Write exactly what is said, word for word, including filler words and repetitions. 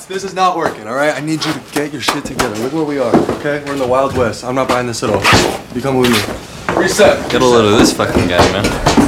this is not working, all right? I need you to get your shit together. Look where we are, okay? We're in the Wild West. I'm not buying this at all. You come with me. Reset. Get a load of this fucking guy, man.